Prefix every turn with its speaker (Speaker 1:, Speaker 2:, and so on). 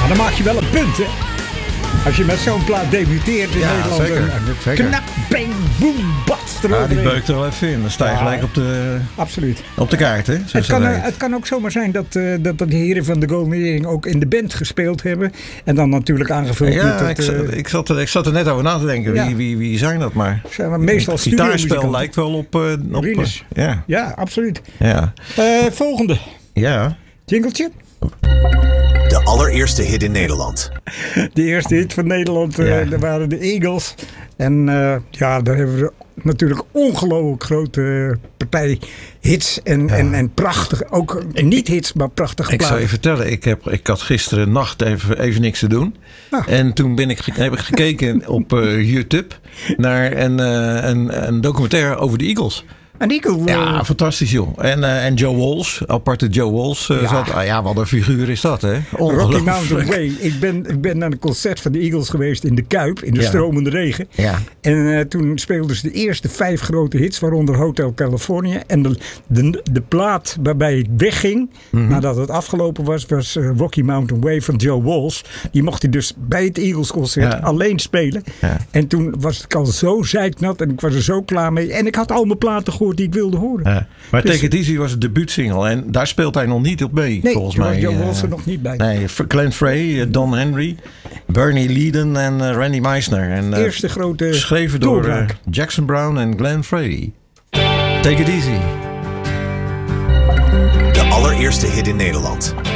Speaker 1: Maar dan maak je wel een punt, hè? Als je met zo'n plaat debuteert in Nederland.
Speaker 2: Zeker.
Speaker 1: Knap, bang, boom, bats.
Speaker 2: Ja, die beukt er wel even in. Dan sta je gelijk op de kaart. Hè?
Speaker 1: Het kan ook zomaar zijn dat de heren van de Golden Earring ook in de band gespeeld hebben. En dan natuurlijk aangevuld met...
Speaker 2: Ik zat er net over na te denken. Ja. Wie zijn dat maar?
Speaker 1: Zijn meestal
Speaker 2: het gitaarspel lijkt wel op
Speaker 1: ja, absoluut.
Speaker 2: Ja.
Speaker 1: Volgende.
Speaker 2: Ja.
Speaker 1: Jingletje.
Speaker 3: De allereerste hit in Nederland.
Speaker 1: De eerste hit van Nederland, dat waren de Eagles. En daar hebben we natuurlijk ongelooflijk grote partij hits en prachtige, ook niet hits, maar prachtige platen.
Speaker 2: Ik zou je vertellen, ik had gisteren nacht even niks te doen. En toen heb ik gekeken op YouTube naar een documentaire over de Eagles.
Speaker 1: En
Speaker 2: ja, fantastisch joh. En Joe Walsh, aparte Joe Walsh zat. Wat een figuur is dat, hè?
Speaker 1: Rocky Mountain Way. Ik ben naar een concert van de Eagles geweest in de Kuip, in de stromende regen. Ja. En toen speelden ze de eerste 5 grote hits, waaronder Hotel California. En de plaat waarbij ik wegging, nadat het afgelopen was Rocky Mountain Way van Joe Walsh. Die mocht hij dus bij het Eagles concert alleen spelen. Ja. En toen was ik al zo zeiknat en ik was er zo klaar mee. En ik had al mijn platen gehoord die ik wilde horen.
Speaker 2: Ja. Maar Take It Easy was het debuutsingle en daar speelt hij nog niet op mee, volgens mij.
Speaker 1: Joe Walsh er nog niet bij.
Speaker 2: Nee, Glenn Frey, Don Henry, Bernie Leadon en Randy Meisner. En,
Speaker 1: eerste grote
Speaker 2: geschreven door Jackson Browne en Glenn Frey. Take It Easy.
Speaker 3: De allereerste hit in Nederland.